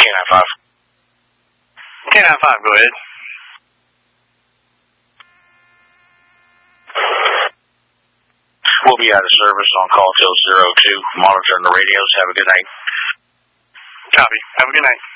K95. K95, go ahead. We'll be out of service on call till 02. Monitoring the radios. Have a good night. Copy. Have a good night.